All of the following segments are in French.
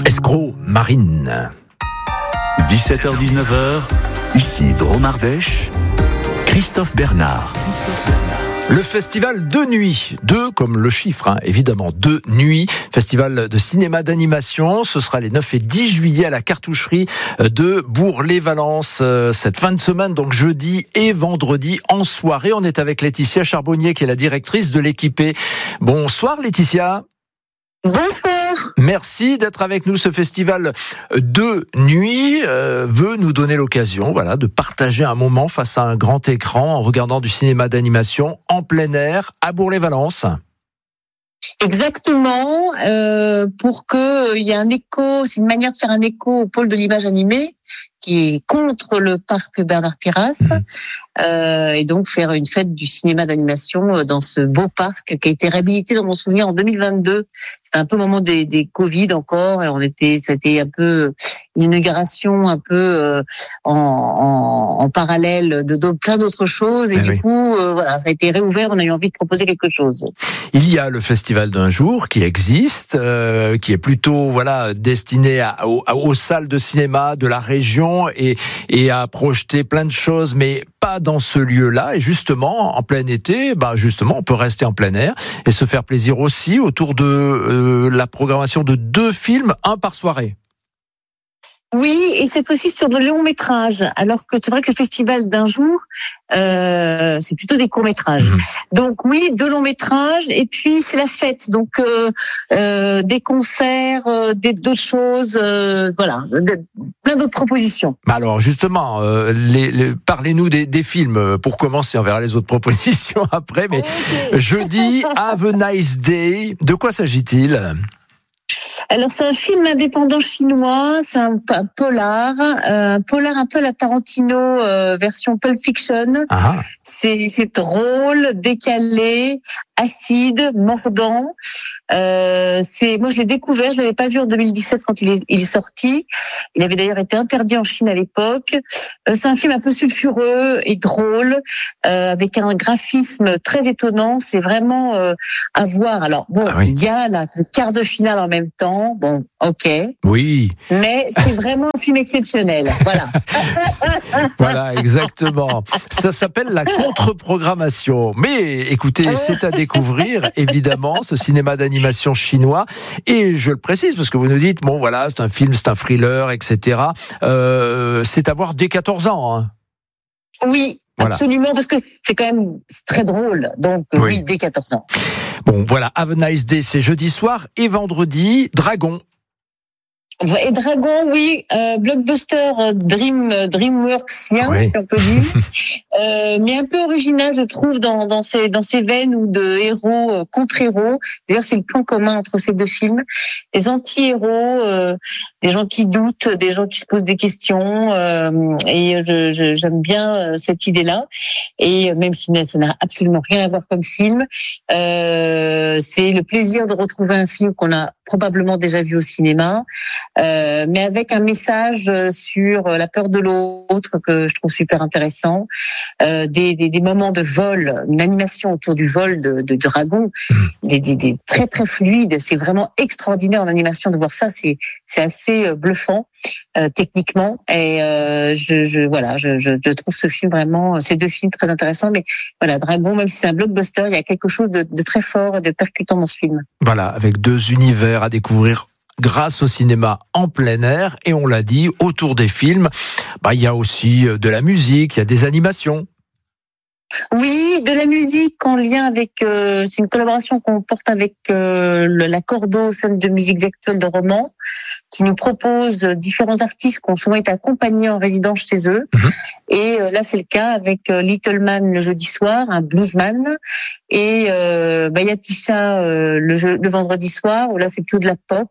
Escroc Marine. 17h-19h, ici Drôme Ardèche, Christophe Bernard. Le festival de nuit, 2 comme le chiffre, évidemment, 2 nuits, festival de cinéma d'animation, ce sera les 9 et 10 juillet à la cartoucherie de Bourg-les-Valences, cette fin de semaine, donc jeudi et vendredi en soirée. On est avec Laetitia Charbonnier qui est la directrice de l'Équipée. Bonsoir Laetitia. Bonsoir. Merci d'être avec nous. Ce festival de nuit veut nous donner l'occasion, de partager un moment face à un grand écran en regardant du cinéma d'animation en plein air à Bourg-les-Valences. Exactement, pour qu'il y ait un écho, c'est une manière de faire un écho au pôle de l'image animée qui est contre le parc Bernard Piras, et donc faire une fête du cinéma d'animation dans ce beau parc qui a été réhabilité dans mon souvenir en 2022. C'était un peu au moment des Covid encore, et c'était un peu une inauguration un peu en parallèle de plein d'autres choses, et du coup, ça a été réouvert, on a eu envie de proposer quelque chose. Il y a le festival d'un jour qui existe, qui est plutôt destiné aux salles de cinéma de la région et à projeter plein de choses, mais pas dans ce lieu-là. Et justement, en plein été, on peut rester en plein air et se faire plaisir aussi autour de la programmation de 2 films, un par soirée. Oui, et cette fois-ci sur de longs métrages, alors que c'est vrai que le festival d'un jour, c'est plutôt des courts métrages. Donc oui, 2 longs métrages, et puis c'est la fête, donc des concerts, d'autres choses, plein d'autres propositions. Alors justement, parlez-nous des films pour commencer, on verra les autres propositions après, mais jeudi, Have a Nice Day, de quoi s'agit-il ? Alors c'est un film indépendant chinois, c'est un polar un peu la Tarantino version Pulp Fiction. C'est drôle, décalé, acide, mordant. Moi je l'ai découvert, je l'avais pas vu en 2017 quand il est sorti. Il avait d'ailleurs été interdit en Chine à l'époque. C'est un film un peu sulfureux et drôle, avec un graphisme très étonnant. C'est vraiment à voir. Alors il y a le quart de finale en même temps. Bon, ok. Oui. Mais c'est vraiment un film exceptionnel. Voilà. Voilà, exactement. Ça s'appelle la contre-programmation. Mais écoutez, c'est à découvrir, évidemment, ce cinéma d'animation chinois. Et je le précise, parce que vous nous dites, c'est un film, c'est un thriller, etc. C'est à voir dès 14 ans. Oui, absolument, parce que c'est quand même très drôle. Donc oui, dès 14 ans. Bon, Have a Nice Day, c'est jeudi soir, et vendredi, Dragon. Et Dragon, oui, blockbuster DreamWorksien, si on peut dire, mais un peu original, je trouve, dans ces veines ou de héros contre héros. D'ailleurs, c'est le point commun entre ces 2 films. Des anti-héros, des gens qui doutent, des gens qui se posent des questions, et j'aime bien cette idée-là. Et même si ça n'a absolument rien à voir comme film, c'est le plaisir de retrouver un film qu'on a probablement déjà vu au cinéma. Mais avec un message sur la peur de l'autre que je trouve super intéressant, des moments de vol, une animation autour du vol de dragon, des très très fluides. C'est vraiment extraordinaire en animation de voir ça. C'est assez bluffant techniquement, et je trouve ces 2 films très intéressants. Mais Dragon, même si c'est un blockbuster, il y a quelque chose de très fort et de percutant dans ce film. Avec 2 univers à découvrir grâce au cinéma en plein air, et on l'a dit, autour des films, il y a aussi de la musique, il y a des animations. Oui, de la musique en lien avec, c'est une collaboration qu'on porte avec la Cordo, scène de musiques actuelles de romans, qui nous propose différents artistes qui ont souvent été accompagnés en résidence chez eux. Et là, c'est le cas avec Little Man le jeudi soir, un bluesman, et Yatisha le vendredi soir, où là, c'est plutôt de la pop.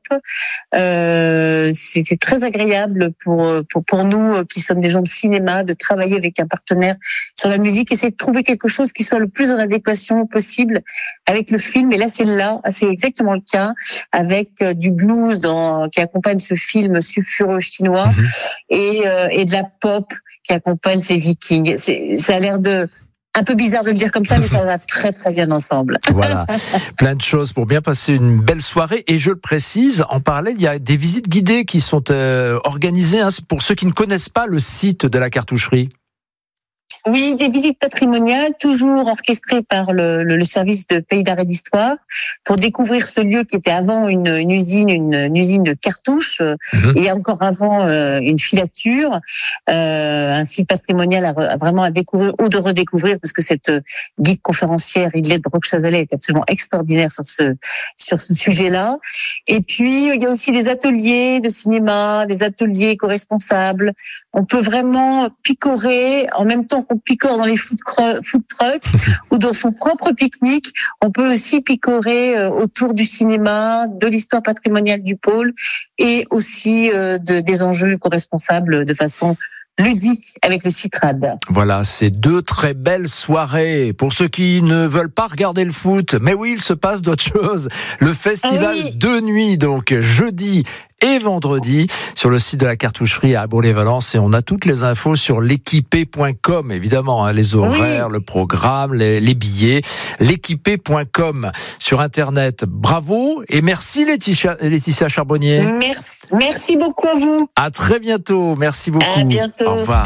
C'est très agréable pour nous qui sommes des gens de cinéma de travailler avec un partenaire sur la musique, essayer de trouver quelque chose qui soit le plus en adéquation possible avec le film. Et là, c'est exactement le cas, avec du blues qui accompagne ce film sulfureux chinois, et de la pop qui accompagne ces Vikings. Ça a l'air un peu bizarre de le dire comme ça, mais ça va très très bien ensemble. Voilà, plein de choses pour bien passer une belle soirée. Et je le précise, en parallèle, il y a des visites guidées qui sont organisées, hein, pour ceux qui ne connaissent pas le site de la cartoucherie. Oui, des visites patrimoniales, toujours orchestrées par le service de Pays d'art et d'histoire, pour découvrir ce lieu qui était avant une usine de cartouches, et encore avant une filature, un site patrimonial à découvrir ou de redécouvrir, parce que cette guide conférencière Idlette Roque-Chazalet est absolument extraordinaire sur ce sujet-là. Et puis il y a aussi des ateliers de cinéma, des ateliers éco-responsables. On peut vraiment picorer en même temps qu'on picore dans les food trucks ou dans son propre pique-nique. On peut aussi picorer autour du cinéma, de l'histoire patrimoniale du pôle et aussi des enjeux éco-responsables de façon ludique avec le CITRAD. Voilà, c'est 2 très belles soirées. Pour ceux qui ne veulent pas regarder le foot, mais oui, il se passe d'autres choses. Le festival de nuit, donc jeudi et vendredi, sur le site de la cartoucherie à Bourg-les-Valence. Et on a toutes les infos sur l'équipé.com, évidemment, hein, les horaires, le programme, les billets. L'équipé.com sur Internet. Bravo et merci Laetitia Charbonnier. Merci beaucoup à vous. À très bientôt. Merci beaucoup. À bientôt. Au revoir.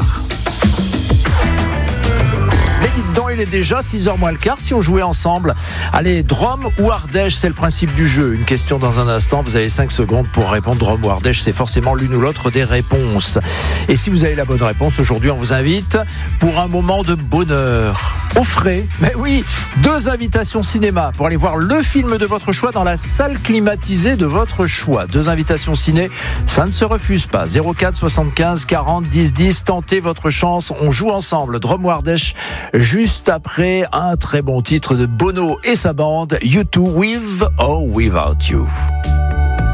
Mais dites donc, il est déjà 6h moins le quart si on jouait ensemble. Allez, Drôme ou Ardèche, c'est le principe du jeu. Une question dans un instant, vous avez 5 secondes pour répondre. Drôme ou Ardèche, c'est forcément l'une ou l'autre des réponses. Et si vous avez la bonne réponse, aujourd'hui, on vous invite pour un moment de bonheur. Au frais, mais oui, 2 invitations cinéma pour aller voir le film de votre choix dans la salle climatisée de votre choix. 2 invitations ciné, ça ne se refuse pas. 04 75 40 10 10, tentez votre chance, on joue ensemble. Drôme ou Ardèche, juste après un très bon titre de Bono et sa bande, U2 With or Without You.